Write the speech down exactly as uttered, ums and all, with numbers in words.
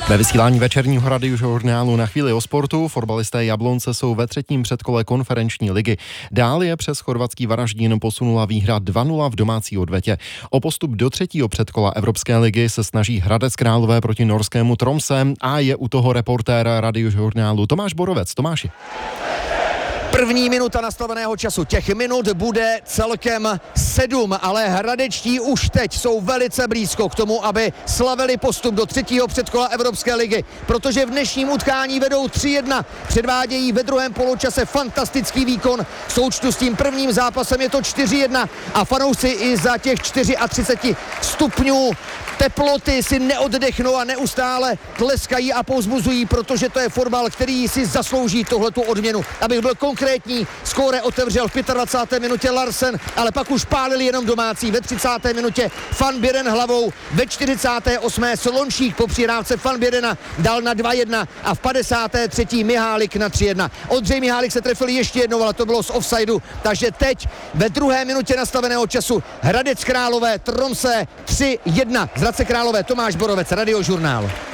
Ve vysílání večerního radiožurnálu Na chvíli o sportu fotbalisté Jablonce jsou ve třetím předkole konferenční ligy. Dál je přes chorvatský Varaždín posunula výhra dva nula v domácí odvetě. O postup do třetího předkola Evropské ligy se snaží Hradec Králové proti norskému Tromsø a je u toho reportér radiožurnálu Tomáš Borovec. Tomáši. První minuta nastaveného času. Těch minut bude celkem sedm, ale hradečtí už teď jsou velice blízko k tomu, aby slavili postup do třetího předkola Evropské ligy, protože v dnešním utkání vedou tři jedna. Předvádějí ve druhém poločase fantastický výkon. V součtu s tím prvním zápasem je to čtyři jedna a fanoušci i za těch třicet čtyři stupňů teploty si neoddechnou a neustále tleskají a povzbuzují, protože to je fotbal, který si zaslouží tuhletu odměnu. Abych byl konkrétní, skóre otevřel v dvacáté páté minutě Larsen, ale pak už pálili jenom domácí. Ve třicáté minutě Van Buren hlavou, ve čtyřicáté osmé Slončík po přihrávce Van Burena dal na dva jedna a v padesáté třetí Mihálik na tři jedna. Ondřej Mihálik se trefil ještě jednou, ale to bylo z offsideu, takže teď ve druhé minutě nastaveného času Hradec Králové Tromsø tři jedna. Z Hradce Králové Tomáš Borovec, Radiožurnál.